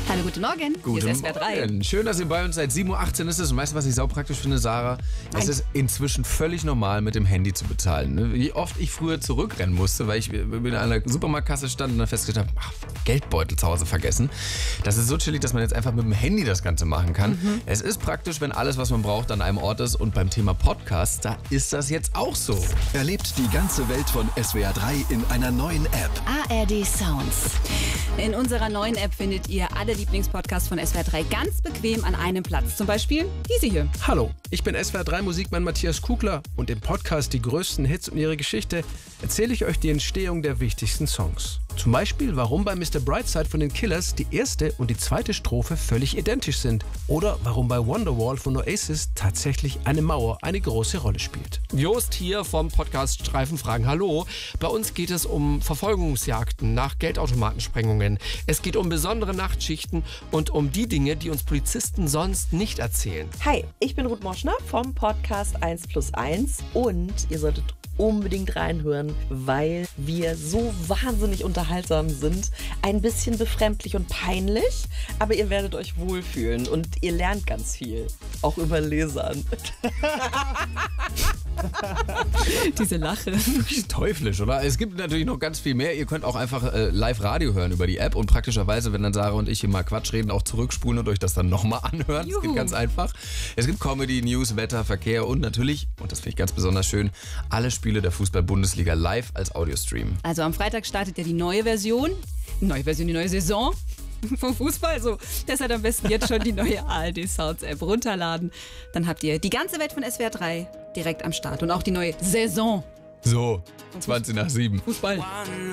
Hallo, guten Morgen. Guten Hier ist SWR 3. Morgen. Schön, dass ihr bei uns seid. 7.18 Uhr ist es. Und weißt du, was ich saupraktisch finde, Sarah? Es ist inzwischen völlig normal, mit dem Handy zu bezahlen. Ne? Wie oft ich früher zurückrennen musste, weil ich in einer Supermarktkasse stand und dann festgestellt habe, Geldbeutel zu Hause vergessen. Das ist so chillig, dass man jetzt einfach mit dem Handy das Ganze machen kann. Es ist praktisch, wenn alles, was man braucht, an einem Ort ist. Und beim Thema Podcast, da ist das jetzt auch so. Erlebt die ganze Welt von SWR 3 in einer neuen App. ARD Sounds. In unserer neuen App findet ihr alle Lieblingspodcasts von SWR 3 ganz bequem an einem Platz. Zum Beispiel diese hier. Hallo, ich bin SWR 3 Musikmann Matthias Kugler und im Podcast Die größten Hits und ihre Geschichte erzähle ich euch die Entstehung der wichtigsten Songs. Zum Beispiel, warum bei Mr. Brightside von den Killers die erste und die zweite Strophe völlig identisch sind. Oder warum bei Wonderwall von Oasis tatsächlich eine Mauer eine große Rolle spielt. Jost hier vom Podcast Streifenfragen. Hallo. Bei uns geht es um Verfolgungsjagden nach Geldautomatensprengungen. Es geht um besondere Nachtschichten und um die Dinge, die uns Polizisten sonst nicht erzählen. Hi, ich bin Ruth Moschner vom Podcast 1+1 und ihr solltet unbedingt reinhören, weil wir so wahnsinnig unterhaltsam sind. Ein bisschen befremdlich und peinlich, aber ihr werdet euch wohlfühlen und ihr lernt ganz viel. Auch über Lesern. Diese Lache. Teuflisch, oder? Es gibt natürlich noch ganz viel mehr. Ihr könnt auch einfach Live-Radio hören über die App und praktischerweise, wenn dann Sarah und ich hier mal Quatsch reden, auch zurückspulen und euch das dann nochmal anhören. Das geht ganz einfach. Es gibt Comedy, News, Wetter, Verkehr und natürlich, und das finde ich ganz besonders schön, alle Spiele der Fußball-Bundesliga live als Audiostream. Also am Freitag startet ja die neue Version, die neue Saison vom Fußball. Also deshalb am besten jetzt schon die neue ARD Sounds App runterladen. Dann habt ihr die ganze Welt von SWR 3 direkt am Start und auch die neue Saison. So, 20 nach 7. Fußball.